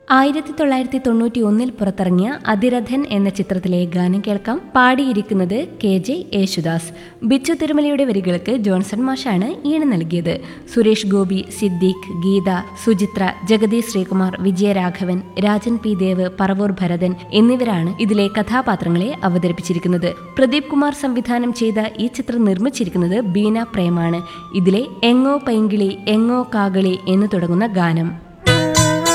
1991 പുറത്തിറങ്ങിയ അതിരഥൻ എന്ന ചിത്രത്തിലെ ഗാനം കേൾക്കാം. പാടിയിരിക്കുന്നത് KJ യേശുദാസ്. ബിച്ചു തിരുമലയുടെ വരികൾക്ക് ജോൺസൺ മാഷാണ് ഈണം നൽകിയത്. സുരേഷ് ഗോപി, സിദ്ദീഖ്, ഗീത, സുചിത്ര, ജഗതി ശ്രീകുമാർ, വിജയരാഘവൻ, രാജൻ പി ദേവ്, പറവൂർ ഭരതൻ എന്നിവരാണ് ഇതിലെ കഥാപാത്രങ്ങളെ അവതരിപ്പിച്ചിരിക്കുന്നത്. പ്രദീപ് കുമാർ സംവിധാനം ചെയ്ത ഈ ചിത്രം നിർമ്മിച്ചിരിക്കുന്നത് ബീന പ്രേമാണ്. ഇതിലെ എങ്ങോ പൈങ്കിളി എങ്ങോ കാകളി എന്ന് തുടങ്ങുന്ന ഗാനം